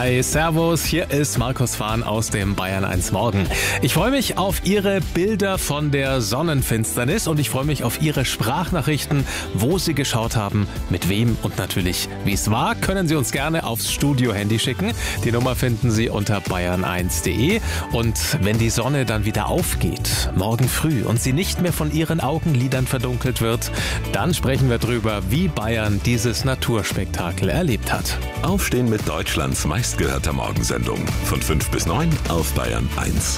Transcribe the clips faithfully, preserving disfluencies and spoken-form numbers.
Hi, Servus, hier ist Markus Fahn aus dem Bayern eins Morgen. Ich freue mich auf Ihre Bilder von der Sonnenfinsternis und ich freue mich auf Ihre Sprachnachrichten, wo Sie geschaut haben, mit wem und natürlich wie es war, können Sie uns gerne aufs Studio-Handy schicken. Die Nummer finden Sie unter bayern eins punkt de und wenn die Sonne dann wieder aufgeht, morgen früh und sie nicht mehr von Ihren Augenlidern verdunkelt wird, dann sprechen wir drüber, wie Bayern dieses Naturspektakel erlebt hat. Aufstehen mit Deutschlands meistgehörter Morgensendung. Von fünf bis neun auf Bayern eins.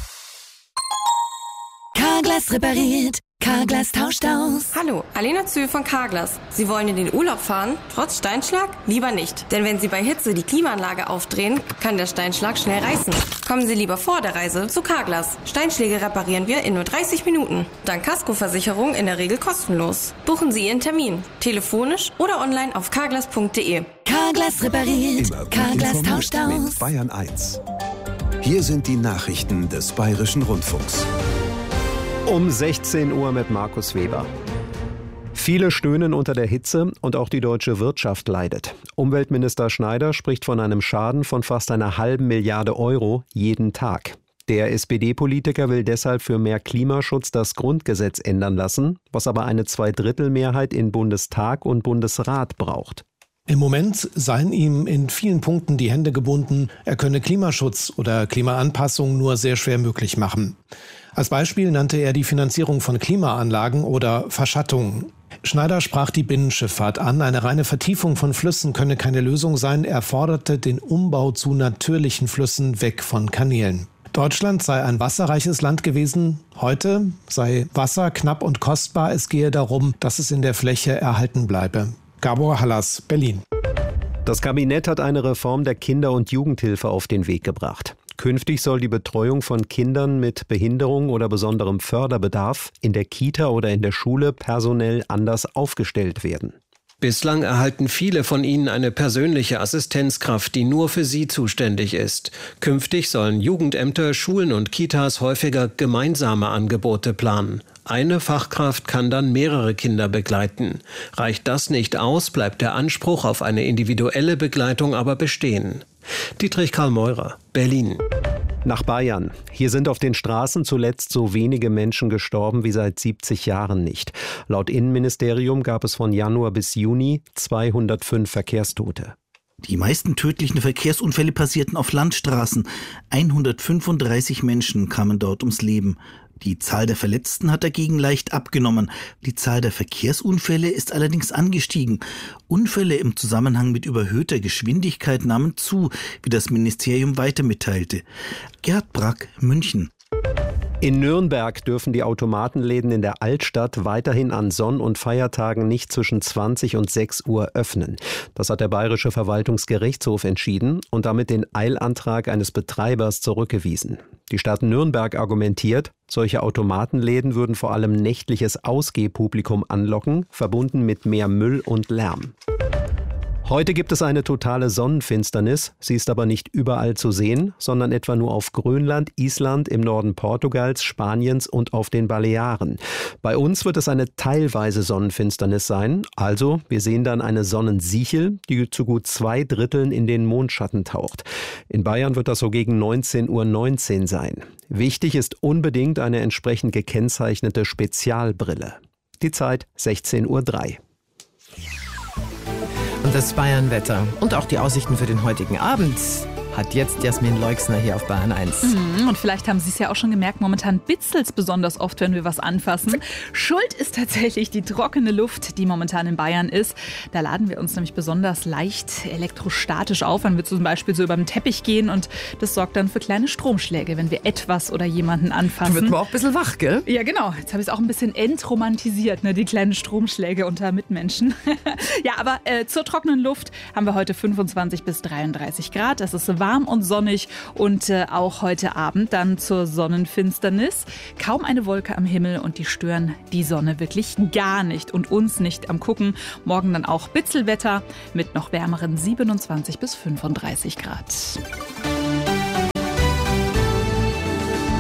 Carglass repariert. Carglass tauscht aus. Hallo, Alena Zühl von Carglass. Sie wollen in den Urlaub fahren? Trotz Steinschlag? Lieber nicht. Denn wenn Sie bei Hitze die Klimaanlage aufdrehen, kann der Steinschlag schnell reißen. Kommen Sie lieber vor der Reise zu Carglass. Steinschläge reparieren wir in nur dreißig Minuten. Dank Kaskoversicherung in der Regel kostenlos. Buchen Sie Ihren Termin. Telefonisch oder online auf carglass punkt de. Carglass repariert. Carglass tauscht aus. Mit Bayern eins. Hier sind die Nachrichten des Bayerischen Rundfunks. Um sechzehn Uhr mit Markus Weber. Viele stöhnen unter der Hitze und auch die deutsche Wirtschaft leidet. Umweltminister Schneider spricht von einem Schaden von fast einer halben Milliarde Euro jeden Tag. Der S P D-Politiker will deshalb für mehr Klimaschutz das Grundgesetz ändern lassen, was aber eine Zweidrittelmehrheit in Bundestag und Bundesrat braucht. Im Moment seien ihm in vielen Punkten die Hände gebunden, er könne Klimaschutz oder Klimaanpassung nur sehr schwer möglich machen. Als Beispiel nannte er die Finanzierung von Klimaanlagen oder Verschattung. Schneider sprach die Binnenschifffahrt an. Eine reine Vertiefung von Flüssen könne keine Lösung sein. Er forderte den Umbau zu natürlichen Flüssen weg von Kanälen. Deutschland sei ein wasserreiches Land gewesen. Heute sei Wasser knapp und kostbar. Es gehe darum, dass es in der Fläche erhalten bleibe. Gabor Hallas, Berlin. Das Kabinett hat eine Reform der Kinder- und Jugendhilfe auf den Weg gebracht. Künftig soll die Betreuung von Kindern mit Behinderung oder besonderem Förderbedarf in der Kita oder in der Schule personell anders aufgestellt werden. Bislang erhalten viele von ihnen eine persönliche Assistenzkraft, die nur für sie zuständig ist. Künftig sollen Jugendämter, Schulen und Kitas häufiger gemeinsame Angebote planen. Eine Fachkraft kann dann mehrere Kinder begleiten. Reicht das nicht aus, bleibt der Anspruch auf eine individuelle Begleitung aber bestehen. Dietrich Karl Meurer, Berlin. Nach Bayern. Hier sind auf den Straßen zuletzt so wenige Menschen gestorben wie seit siebzig Jahren nicht. Laut Innenministerium gab es von Januar bis Juni zweihundertfünf Verkehrstote. Die meisten tödlichen Verkehrsunfälle passierten auf Landstraßen. hundertfünfunddreißig Menschen kamen dort ums Leben. Die Zahl der Verletzten hat dagegen leicht abgenommen. Die Zahl der Verkehrsunfälle ist allerdings angestiegen. Unfälle im Zusammenhang mit überhöhter Geschwindigkeit nahmen zu, wie das Ministerium weiter mitteilte. Gerd Brack, München. In Nürnberg dürfen die Automatenläden in der Altstadt weiterhin an Sonn- und Feiertagen nicht zwischen zwanzig und sechs Uhr öffnen. Das hat der Bayerische Verwaltungsgerichtshof entschieden und damit den Eilantrag eines Betreibers zurückgewiesen. Die Stadt Nürnberg argumentiert, solche Automatenläden würden vor allem nächtliches Ausgehpublikum anlocken, verbunden mit mehr Müll und Lärm. Heute gibt es eine totale Sonnenfinsternis. Sie ist aber nicht überall zu sehen, sondern etwa nur auf Grönland, Island, im Norden Portugals, Spaniens und auf den Balearen. Bei uns wird es eine teilweise Sonnenfinsternis sein. Also, wir sehen dann eine Sonnensichel, die zu gut zwei Dritteln in den Mondschatten taucht. In Bayern wird das so gegen neunzehn Uhr neunzehn sein. Wichtig ist unbedingt eine entsprechend gekennzeichnete Spezialbrille. Die Zeit sechzehn Uhr drei. Und das Bayern-Wetter und auch die Aussichten für den heutigen Abend hat jetzt Jasmin Leixner hier auf Bayern eins. Mhm, und vielleicht haben Sie es ja auch schon gemerkt, momentan bitzelt's besonders oft, wenn wir was anfassen. Schuld ist tatsächlich die trockene Luft, die momentan in Bayern ist. Da laden wir uns nämlich besonders leicht elektrostatisch auf, wenn wir zum Beispiel so über den Teppich gehen und das sorgt dann für kleine Stromschläge, wenn wir etwas oder jemanden anfassen. Da wird man auch ein bisschen wach, gell? Ja, genau. Jetzt habe ich es auch ein bisschen entromantisiert, ne, die kleinen Stromschläge unter Mitmenschen. Ja, aber äh, zur trockenen Luft haben wir heute fünfundzwanzig bis dreiunddreißig Grad. Es ist warm und sonnig und äh, auch heute Abend dann zur Sonnenfinsternis. Kaum eine Wolke am Himmel und die stören die Sonne wirklich gar nicht und uns nicht am Gucken. Morgen dann auch Bitzelwetter mit noch wärmeren siebenundzwanzig bis fünfunddreißig Grad.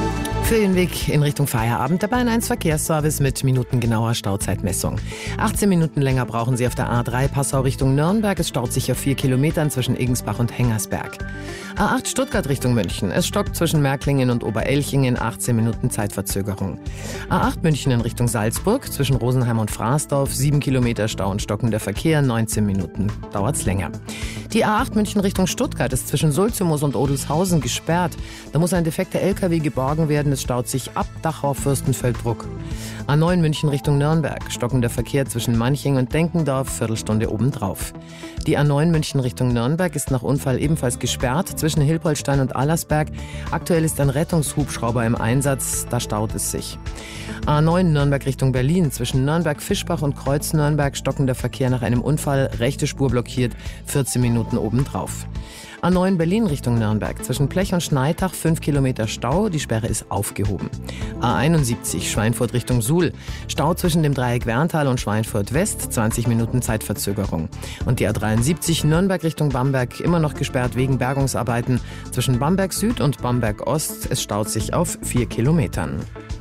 Für den Weg in Richtung Feierabend der Bayern eins Verkehrsservice mit minutengenauer Stauzeitmessung. achtzehn Minuten länger brauchen Sie auf der A drei Passau Richtung Nürnberg. Es staut sich auf vier Kilometern zwischen Egensbach und Hengersberg. A acht Stuttgart Richtung München. Es stockt zwischen Märklingen und Oberelchingen, achtzehn Minuten Zeitverzögerung. A acht München in Richtung Salzburg. Zwischen Rosenheim und Fraßdorf sieben Kilometer Stau und stockender Verkehr, neunzehn Minuten dauert's länger. Die A acht München Richtung Stuttgart ist zwischen Sulzumos und Odelshausen gesperrt. Da muss ein defekter L K W geborgen werden. Es staut sich ab Dachau Fürstenfeldbruck. A neun München Richtung Nürnberg. Stockender Verkehr zwischen Manching und Denkendorf, Viertelstunde obendrauf. Die A neun München Richtung Nürnberg ist nach Unfall ebenfalls gesperrt zwischen Hilpoltstein und Allersberg. Aktuell ist ein Rettungshubschrauber im Einsatz, da staut es sich. A neun Nürnberg Richtung Berlin. Zwischen Nürnberg-Fischbach und Kreuz-Nürnberg stockender Verkehr nach einem Unfall, rechte Spur blockiert, vierzehn Minuten obendrauf. A neun Berlin Richtung Nürnberg. Zwischen Plech und Schneitach fünf Kilometer Stau, die Sperre ist aufgehoben. A einundsiebzig Schweinfurt Richtung Suhl. Stau zwischen dem Dreieck Werntal und Schweinfurt West, zwanzig Minuten Zeitverzögerung. Und die A dreiundsiebzig Nürnberg Richtung Bamberg immer noch gesperrt wegen Bergungsarbeiten. Zwischen Bamberg Süd und Bamberg Ost, es staut sich auf vier Kilometern.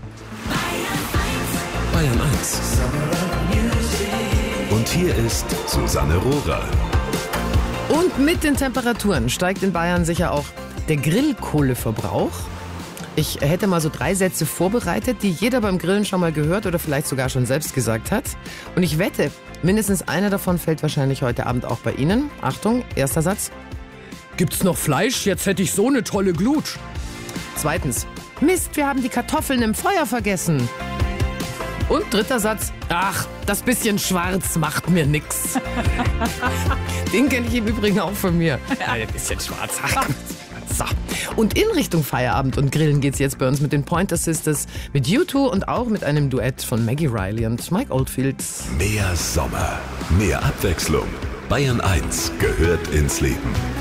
Bayern eins. Und hier ist Susanne Rohrer. Und mit den Temperaturen steigt in Bayern sicher auch der Grillkohleverbrauch. Ich hätte mal so drei Sätze vorbereitet, die jeder beim Grillen schon mal gehört oder vielleicht sogar schon selbst gesagt hat. Und ich wette, mindestens einer davon fällt wahrscheinlich heute Abend auch bei Ihnen. Achtung, erster Satz. Gibt's noch Fleisch? Jetzt hätte ich so eine tolle Glut. Zweitens. Mist, wir haben die Kartoffeln im Feuer vergessen. Und dritter Satz. Ach, das bisschen schwarz macht mir nix. Den kenne ich im Übrigen auch von mir. Ja, ein bisschen schwarz. Ach, so. Und in Richtung Feierabend und Grillen geht's jetzt bei uns mit den Pointer Sisters, mit U zwei und auch mit einem Duett von Maggie Riley und Mike Oldfield. Mehr Sommer, mehr Abwechslung. Bayern eins gehört ins Leben.